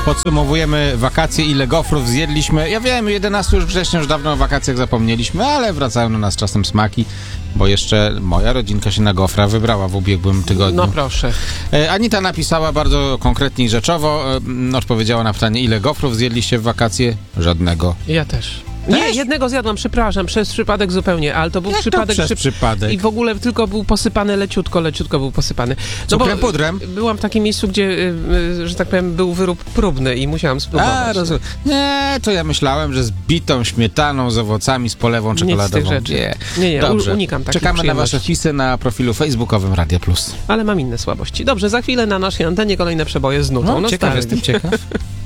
Podsumowujemy wakacje, ile gofrów zjedliśmy. Ja wiem, 11 już września, już dawno o wakacjach zapomnieliśmy, ale wracają do nas czasem smaki, bo jeszcze moja rodzinka się na gofra wybrała w ubiegłym tygodniu. No proszę. Anita napisała bardzo konkretnie i rzeczowo, odpowiedziała na pytanie, ile gofrów zjedliście w wakacje? Żadnego. Ja też. Nie, jednego zjadłam, przepraszam, przez przypadek zupełnie, ale to był Jak przypadek... to przez przypadek? I w ogóle tylko był posypany leciutko był posypany. Cukrem, pudrem? Byłam w takim miejscu, gdzie, że tak powiem, był wyrób próbny i musiałam spróbować. Rozumiem. Nie, to ja myślałem, że z bitą śmietaną, z owocami, z polewą czekoladową. Nic z tych rzeczy. Nie, Dobrze. unikam takich Czekamy na wasze przyjemności. wpisy na profilu facebookowym Radia Plus. Ale mam inne słabości. Dobrze, za chwilę na naszej antenie kolejne przeboje z nutą. No, ciekaw nostalgii. jestem, ciekaw.